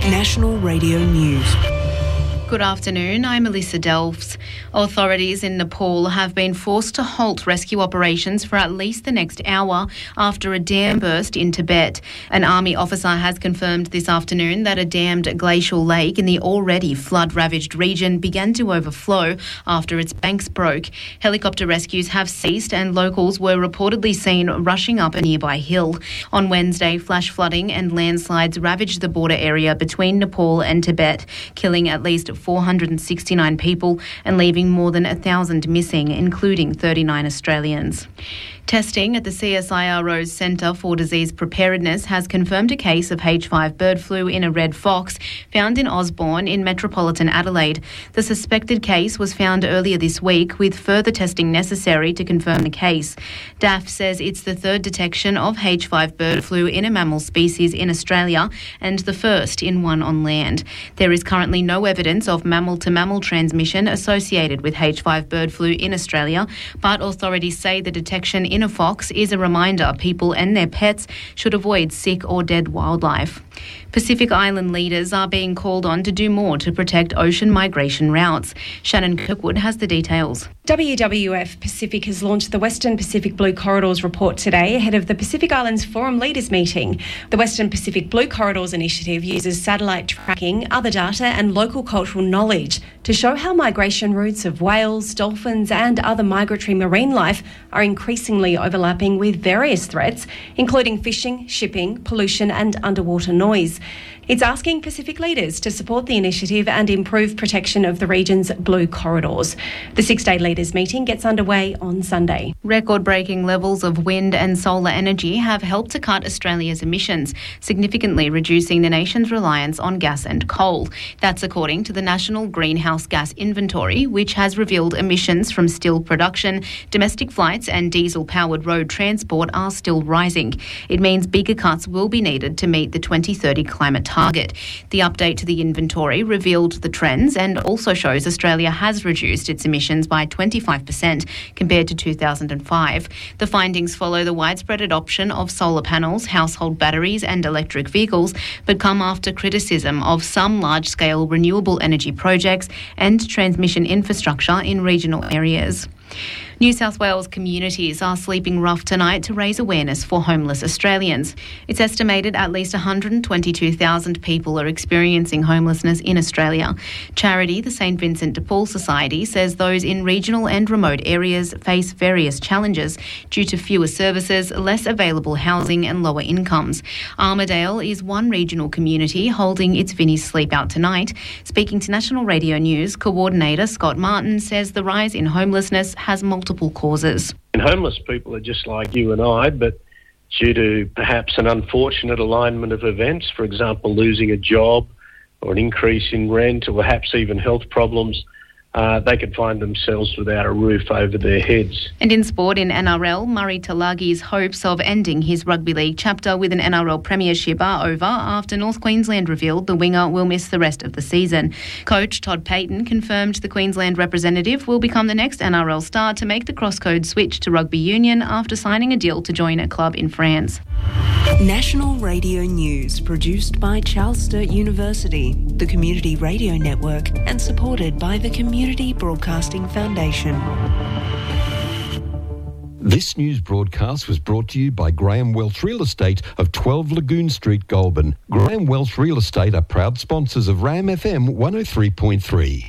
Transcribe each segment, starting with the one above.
National Radio News. Good afternoon, I'm Alyssa Delves. Authorities in Nepal have been forced to halt rescue operations for at least the next hour after a dam burst in Tibet. An army officer has confirmed this afternoon that a dammed glacial lake in the already flood-ravaged region began to overflow after its banks broke. Helicopter rescues have ceased and locals were reportedly seen rushing up a nearby hill. On Wednesday, flash flooding and landslides ravaged the border area between Nepal and Tibet, killing at least 469 people and leaving more than 1,000 missing, including 39 Australians. Testing at the CSIRO's Centre for Disease Preparedness has confirmed a case of H5 bird flu in a red fox found in Osborne in metropolitan Adelaide. The suspected case was found earlier this week, with further testing necessary to confirm the case. DAF says it's the third detection of H5 bird flu in a mammal species in Australia and the first in one on land. There is currently no evidence of mammal-to-mammal transmission associated with H5 bird flu in Australia, but authorities say the detection in a fox is a reminder people and their pets should avoid sick or dead wildlife. Pacific Island leaders are being called on to do more to protect ocean migration routes. Shannon Kirkwood has the details. WWF Pacific has launched the Western Pacific Blue Corridors report today ahead of the Pacific Islands Forum Leaders meeting. The Western Pacific Blue Corridors initiative uses satellite tracking, other data and local cultural knowledge to show how migration routes of whales, dolphins and other migratory marine life are increasingly overlapping with various threats, including fishing, shipping, pollution and underwater noise. It's asking Pacific leaders to support the initiative and improve protection of the region's blue corridors. The six-day leaders meeting gets underway on Sunday. Record-breaking levels of wind and solar energy have helped to cut Australia's emissions, significantly reducing the nation's reliance on gas and coal. That's according to the National Greenhouse Gas Inventory, which has revealed emissions from steel production, domestic flights and diesel-powered road transport are still rising. It means bigger cuts will be needed to meet the 2030 climate target. The update to the inventory revealed the trends and also shows Australia has reduced its emissions by 25% compared to 2005. The findings follow the widespread adoption of solar panels, household batteries and electric vehicles, but come after criticism of some large-scale renewable energy projects and transmission infrastructure in regional areas. New South Wales communities are sleeping rough tonight to raise awareness for homeless Australians. It's estimated at least 122,000 people are experiencing homelessness in Australia. Charity, the St Vincent de Paul Society, says those in regional and remote areas face various challenges due to fewer services, less available housing and lower incomes. Armidale is one regional community holding its Vinnie's Sleep Out tonight. Speaking to National Radio News, Coordinator Scott Martin says the rise in homelessness has multiple causes. And homeless people are just like you and I, but due to perhaps an unfortunate alignment of events, for example, losing a job or an increase in rent or perhaps even health problems, they could find themselves without a roof over their heads. And in sport, in NRL, Murray Talagi's hopes of ending his rugby league chapter with an NRL premiership are over after North Queensland revealed the winger will miss the rest of the season. Coach Todd Payton confirmed the Queensland representative will become the next NRL star to make the crosscode switch to rugby union after signing a deal to join a club in France. National Radio News, produced by Charles Sturt University, the Community Radio Network, and supported by the Community Broadcasting Foundation. This news broadcast was brought to you by Graham Welch Real Estate of 12 Lagoon Street, Goulburn. Graham Welch Real Estate are proud sponsors of RAM FM 103.3.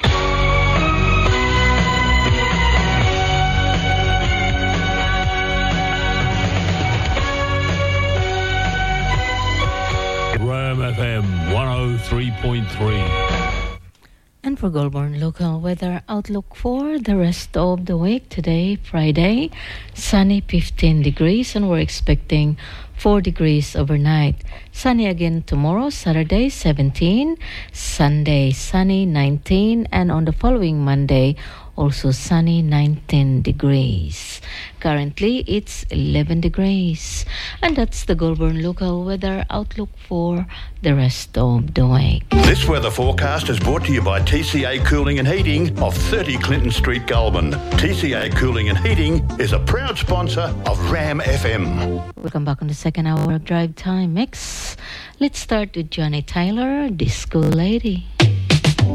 FM 103.3. And for Goulburn local weather outlook for the rest of the week, today, Friday, sunny 15 degrees and we're expecting 4 degrees overnight. Sunny again tomorrow, Saturday 17, Sunday sunny 19, and on the following Monday Also sunny, 19 degrees. Currently, it's 11 degrees. And that's the Goulburn local weather outlook for the rest of the week. This weather forecast is brought to you by TCA Cooling and Heating of 30 Clinton Street, Goulburn. TCA Cooling and Heating is a proud sponsor of Ram FM. Welcome back on the second hour of Drive Time Mix. Let's start with Johnny Tyler, Disco Lady.